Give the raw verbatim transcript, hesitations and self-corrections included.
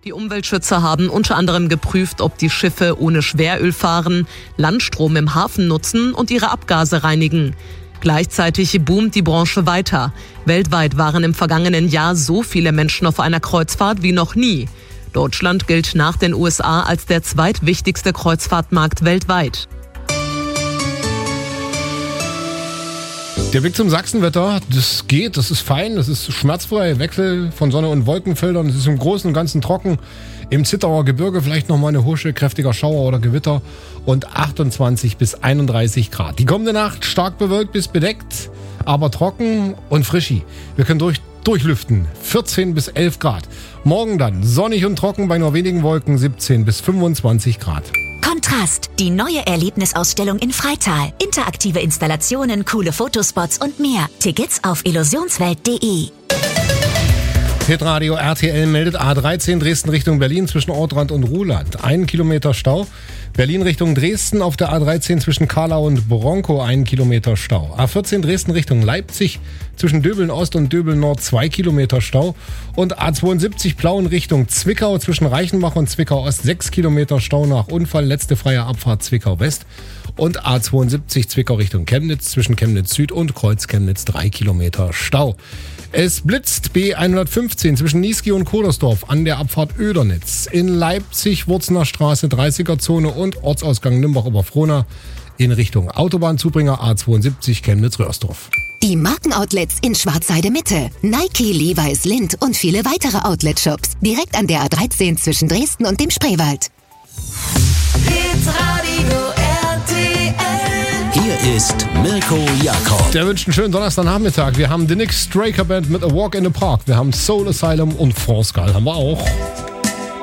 Die Umweltschützer haben unter anderem geprüft, ob die Schiffe ohne Schweröl fahren, Landstrom im Hafen nutzen und ihre Abgase reinigen. Gleichzeitig boomt die Branche weiter. Weltweit waren im vergangenen Jahr so viele Menschen auf einer Kreuzfahrt wie noch nie. Deutschland gilt nach den U S A als der zweitwichtigste Kreuzfahrtmarkt weltweit. Der Blick zum Sachsenwetter, das geht, das ist fein, das ist schmerzfrei. Wechsel von Sonne- und Wolkenfeldern, es ist im Großen und Ganzen trocken. Im Zittauer Gebirge vielleicht nochmal eine Husche, kräftiger Schauer oder Gewitter und achtundzwanzig bis einunddreißig Grad. Die kommende Nacht stark bewölkt bis bedeckt, aber trocken und frischi. Wir können durch, durchlüften, vierzehn bis elf Grad. Morgen dann sonnig und trocken bei nur wenigen Wolken, siebzehn bis fünfundzwanzig Grad. Kontrast, die neue Erlebnisausstellung in Freital. Interaktive Installationen, coole Fotospots und mehr. Tickets auf illusionswelt punkt de. Hitradio R T L meldet A dreizehn Dresden Richtung Berlin zwischen Ortrand und Ruhland. Einen Kilometer Stau. Berlin Richtung Dresden auf der A dreizehn zwischen Karlau und Bronkow einen Kilometer Stau. A vierzehn Dresden Richtung Leipzig zwischen Döbeln Ost und Döbeln Nord zwei Kilometer Stau. Und A zweiundsiebzig Plauen Richtung Zwickau zwischen Reichenbach und Zwickau Ost sechs Kilometer Stau nach Unfall. Letzte freie Abfahrt Zwickau West. Und A zweiundsiebzig Zwickau Richtung Chemnitz zwischen Chemnitz Süd und Kreuz Chemnitz drei Kilometer Stau. Es blitzt B hundertfünfzehn zwischen Niesky und Kodersdorf an der Abfahrt Oedernitz. In Leipzig Wurzener Straße dreißiger Zone und Ortsausgang Nimbach-Oberfrohna in Richtung Autobahnzubringer A zweiundsiebzig Chemnitz-Röhrsdorf. Die Markenoutlets in Schwarzheide Mitte. Nike, Levi's, Lindt und viele weitere Outlet-Shops. Direkt an der A dreizehn zwischen Dresden und dem Spreewald. Hitradio R T L. Hier ist Mirko Jakob. Der wünscht einen schönen Donnerstagnachmittag. Wir haben die Nick Straker Band mit A Walk in the Park. Wir haben Soul Asylum und Forscal haben wir auch.